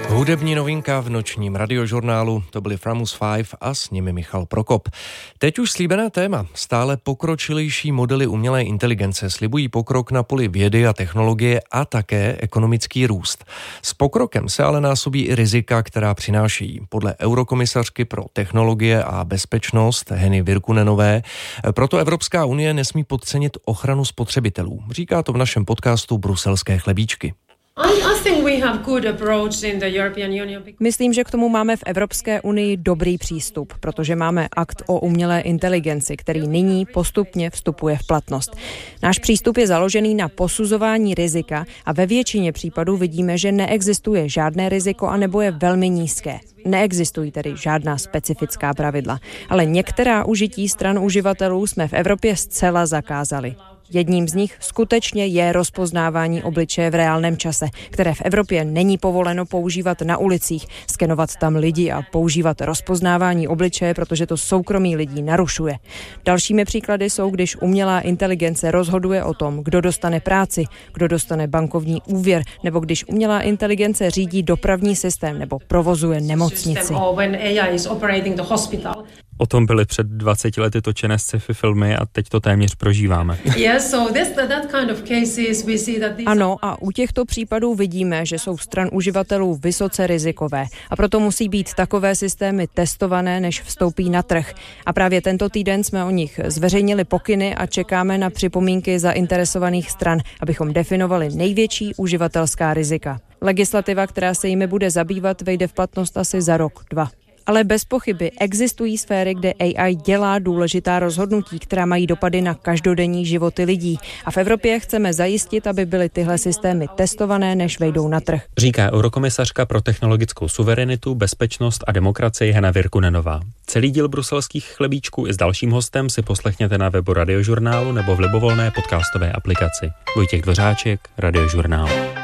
Hudební novinka v nočním radiožurnálu, to byli Framus 5 a s nimi Michal Prokop. Teď už slíbené téma. Stále pokročilejší modely umělé inteligence slibují pokrok na poli vědy a technologie a také ekonomický růst. S pokrokem se ale násobí i rizika, která přinášejí. Podle eurokomisařky pro technologie a bezpečnost Heny Virkkunenové, proto Evropská unie nesmí podcenit ochranu spotřebitelů. Říká to v našem podcastu Bruselské chlebíčky. Myslím, že k tomu máme v Evropské unii dobrý přístup, protože máme akt o umělé inteligenci, který nyní postupně vstupuje v platnost. Náš přístup je založený na posuzování rizika a ve většině případů vidíme, že neexistuje žádné riziko anebo je velmi nízké. Neexistují tedy žádná specifická pravidla, ale některá užití stran uživatelů jsme v Evropě zcela zakázali. Jedním z nich skutečně je rozpoznávání obličeje v reálném čase, které v Evropě není povoleno používat na ulicích, skenovat tam lidi a používat rozpoznávání obličeje, protože to soukromí lidí narušuje. Dalšími příklady jsou, když umělá inteligence rozhoduje o tom, kdo dostane práci, kdo dostane bankovní úvěr, nebo když umělá inteligence řídí dopravní systém nebo provozuje nemocnici. O tom byly před 20 lety točené sci-fi filmy a teď to téměř prožíváme. Ano, a u těchto případů vidíme, že jsou stran uživatelů vysoce rizikové a proto musí být takové systémy testované, než vstoupí na trh. A právě tento týden jsme o nich zveřejnili pokyny a čekáme na připomínky zainteresovaných stran, abychom definovali největší uživatelská rizika. Legislativa, která se jimi bude zabývat, vejde v platnost asi za rok, 2. Ale bez pochyby existují sféry, kde AI dělá důležitá rozhodnutí, která mají dopady na každodenní životy lidí. A v Evropě chceme zajistit, aby byly tyhle systémy testované, než vejdou na trh. Říká eurokomisařka pro technologickou suverenitu, bezpečnost a demokracii Hena Virkkunenová. Celý díl bruselských chlebíčků i s dalším hostem si poslechněte na webu Radiožurnálu nebo v libovolné podcastové aplikaci. Vojtěch Dvořáček, Radiožurnál.